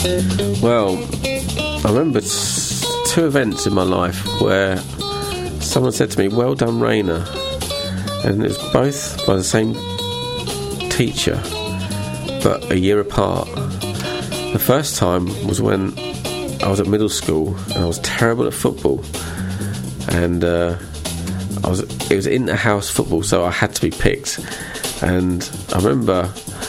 Well, I remember two events in my life where someone said to me, "Well done, Rainer," and it was both by the same teacher, but a year apart. The first time was when I was at middle school and I was terrible at football, and it was inter-house football, so I had to be picked. And I remember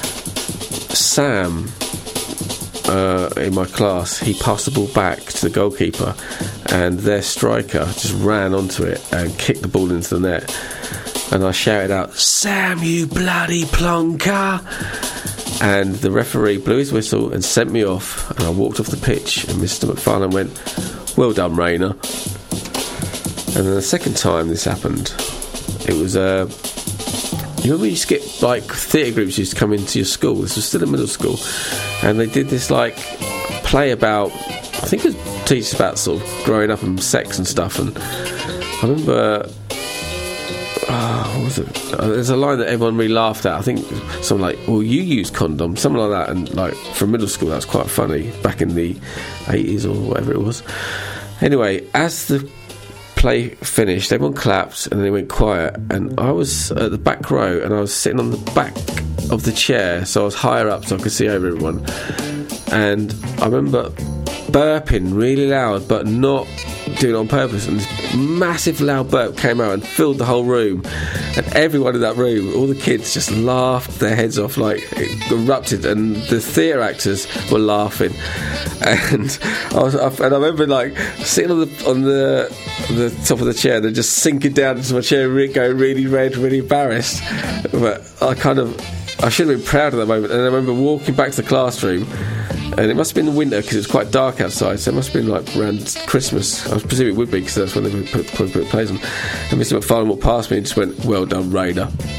Sam in my class, he passed the ball back to the goalkeeper, and their striker just ran onto it and kicked the ball into the net. And I shouted out, "Sam, you bloody plonker!" And the referee blew his whistle and sent me off, and I walked off the pitch, and Mr. McFarlane went, "Well done, Rainer." And then the second time this happened, it was you remember you used to get like theatre groups used to come into your school. This was still in middle school, and they did this like play about, I think it was teach about sort of growing up and sex and stuff. And I remember, what was it? There's a line that everyone really laughed at. I think something like, "Well, you use condoms," something like that. And like from middle school, that was quite funny back in the 80s or whatever it was. Anyway, as the play finished, everyone clapped and then it went quiet, and I was at the back row and I was sitting on the back of the chair, so I was higher up so I could see over everyone. And I remember burping really loud but not doing it on purpose, and this massive loud burp came out and filled the whole room, and everyone in that room, all the kids, just laughed their heads off, like it erupted, and the theatre actors were laughing. And I remember like sitting on the top of the chair and just sinking down into my chair, going really red, really embarrassed. But I should have been proud of that moment. And I remember walking back to the classroom, and it must have been the winter because it was quite dark outside, so it must have been like around Christmas. I presume it would be because that's when they put plays on. And Mr. McFarlane walked past me and just went, "Well done, Rainer."